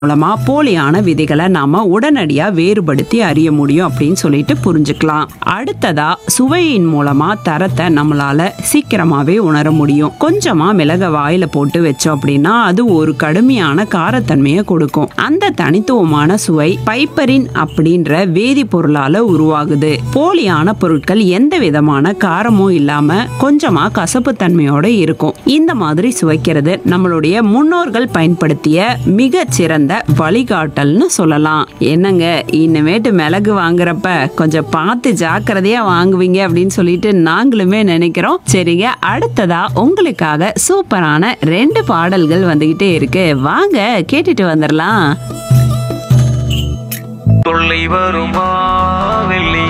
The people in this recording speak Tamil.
மூலமா போலியான விதைகளை நாம உடனடியா வேறுபடுத்தி அறிய முடியும் அப்படின்னு சொல்லிட்டு புரிஞ்சுக்கலாம். அடுத்ததா சுவையின் மூலமா தரத்தை நம்மளால சீக்கிரமாவே உணர முடியும். கொஞ்சமா மிளக வாயில போட்டு வச்சோம் அப்படின்னா அது ஒரு கடுமையான காரத்தன்மையை கொடுக்கும். அந்த தனித்துவமான சுவை பைப்பரின் அப்படின்ற வேதிப்பொருளால உருவாகுது. போலியான பொருட்கள் எந்த விதமான காரமும் இல்லாம கொஞ்சமா கசப்பு தன்மையோட இருக்கும். இந்த மாதிரி சுவைக்கிறது நம்மளுடைய முன்னோர்கள் பயன்படுத்திய மிக சிறந்த வழிகாட்டல்னு சொல்லலாம். என்னங்க, இனிமேட்டு மிளகு வாங்குறப்ப கொஞ்சம் பார்த்து ஜாக்கிரதையா வாங்குவீங்க அப்படின்னு சொல்லிட்டு நாங்களுமே நினைக்கிறோம். சரிங்க, அடுத்ததா உங்களுக்காக சூப்பரான 2 பாடல்கள் வந்துகிட்டே இருக்கு. வாங்க கேட்டுட்டு வந்துடலாம். தொல்லை வருமா வெள்ளி